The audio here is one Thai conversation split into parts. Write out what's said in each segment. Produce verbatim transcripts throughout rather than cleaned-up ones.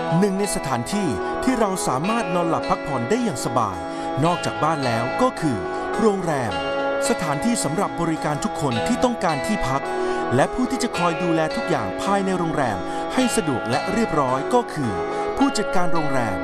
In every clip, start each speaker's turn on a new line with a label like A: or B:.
A: หนึ่งในสถานที่ที่เราสามารถนอนหลับพักผ่อนได้อย่างสบายนอกจากบ้านแล้วก็คือโรงแรมสถานที่สำหรับบริการทุกคนที่ต้องการที่พักและผู้ที่จะคอยดูแลทุกอย่างภายในโรงแรมให้สะดวกและเรียบร้อยก็คือผู้จัดการโรงแรม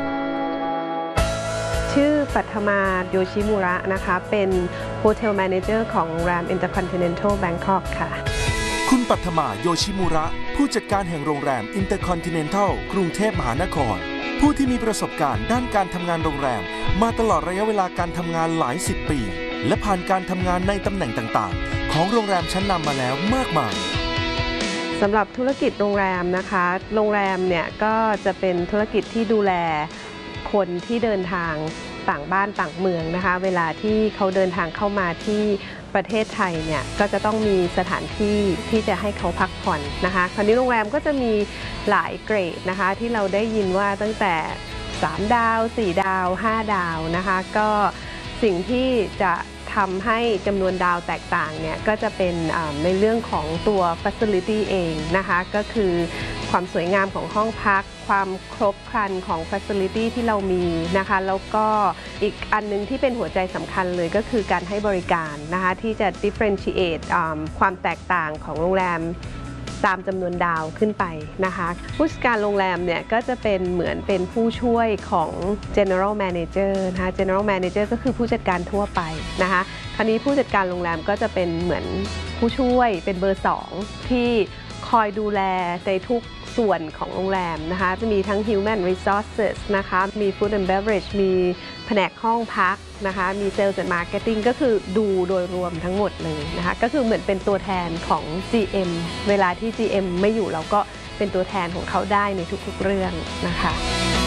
B: ชื่อปัทมาโยชิมุระนะคะเป็นโฮเทลแมเนเจอร์ของโรงแรม Intercontinental Bangkok ค่ะ
A: คุณปัทมาโยชิมุระผู้จัดการแห่งโรงแรม Intercontinental กรุงเทพมหานครผู้ที่มีประสบการณ์ด้านการทำงานโรงแรมมาตลอดระยะเวลาการทำงานหลายสิบปีและผ่านการทำงานในตำแหน่งต่างๆของโรงแรมชั้นนำมาแล้วมากมาย
B: สำหรับธุรกิจโรงแรมนะคะโรงแรมเนี่ยก็จะเป็นธุรกิจที่ดูแลคนที่เดินทางต่างบ้านต่างเมืองนะคะเวลาที่เขาเดินทางเข้ามาที่ประเทศไทยเนี่ยก็จะต้องมีสถานที่ที่จะให้เขาพักผ่อนนะคะคราวนี้โรงแรมก็จะมีหลายเกรดนะคะที่เราได้ยินว่าตั้งแต่สามดาวสี่ดาวห้าดาวนะคะก็สิ่งที่จะทำให้จำนวนดาวแตกต่างเนี่ยก็จะเป็นในเรื่องของตัว facility เองนะคะก็คือความสวยงามของห้องพักความครบครันของ facility ที่เรามีนะคะแล้วก็อีกอันนึงที่เป็นหัวใจสำคัญเลยก็คือการให้บริการนะคะที่จะ differentiate ความแตกต่างของโรงแรมตามจำนวนดาวขึ้นไปนะคะผู้จัดการโรงแรมเนี่ยก็จะเป็นเหมือนเป็นผู้ช่วยของ general manager นะคะ general manager ก็คือผู้จัดการทั่วไปนะคะคราวนี้ผู้จัดการโรงแรมก็จะเป็นเหมือนผู้ช่วยเป็นเบอร์สองที่คอยดูแลในทุกส่วนของโรงแรมนะคะจะมีทั้ง human resources นะคะมี food and beverage มีแผนกห้องพักนะคะมี sales and marketing ก็คือดูโดยรวมทั้งหมดเลยนะคะก็คือเหมือนเป็นตัวแทนของ จี เอ็ม เวลาที่ จี เอ็ม ไม่อยู่เราก็เป็นตัวแทนของเขาได้ในทุกๆเรื่องนะคะ